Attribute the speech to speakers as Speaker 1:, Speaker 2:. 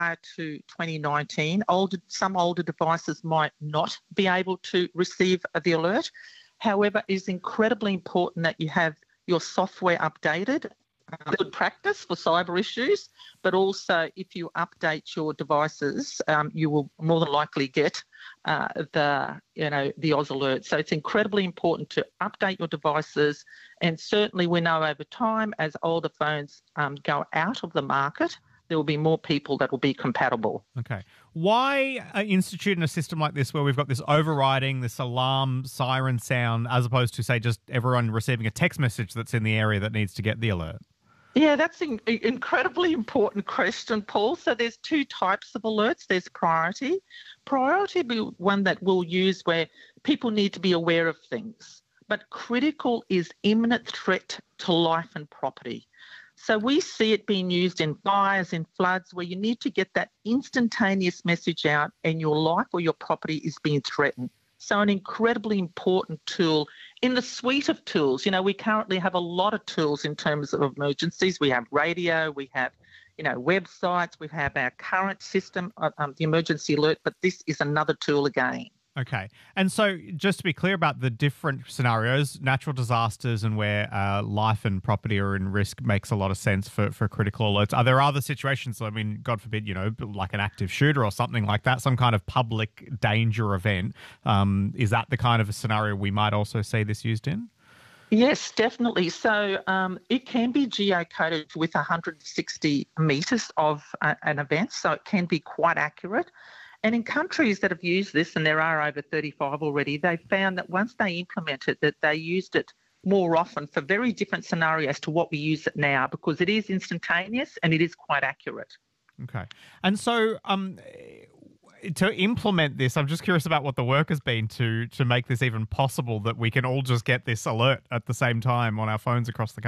Speaker 1: to 2019, some older devices might not be able to receive the alert. However, it's incredibly important that you have your software updated. Good practice for cyber issues, but also if you update your devices, you will more than likely get the Oz alert. So it's incredibly important to update your devices, and certainly we know over time as older phones go out of the market, there will be more people that will be compatible.
Speaker 2: Okay. Why institute in a system like this where we've got this overriding, this alarm siren sound, as opposed to, say, just everyone receiving a text message that's in the area that needs to get the alert?
Speaker 1: Yeah, that's an incredibly important question, Paul. So there's two types of alerts. There's priority. Priority will be one that we'll use where people need to be aware of things. But critical is imminent threat to life and property. So we see it being used in fires, in floods, where you need to get that instantaneous message out and your life or your property is being threatened. So an incredibly important tool in the suite of tools. We currently have a lot of tools in terms of emergencies. We have radio, we have, websites, we have our current system, the emergency alert, but this is another tool again.
Speaker 2: Okay. And so just to be clear about the different scenarios, natural disasters and where life and property are in risk makes a lot of sense for critical alerts. Are there other situations, God forbid, like an active shooter or something like that, some kind of public danger event? Is that the kind of a scenario we might also see this used in?
Speaker 1: Yes, definitely. So it can be geocoded with 160 metres of an event, so it can be quite accurate. And in countries that have used this, and there are over 35 already, they found that once they implemented it, that they used it more often for very different scenarios to what we use it now, because it is instantaneous and it is quite accurate.
Speaker 2: Okay. And so to implement this, I'm just curious about what the work has been to make this even possible, that we can all just get this alert at the same time on our phones across the country.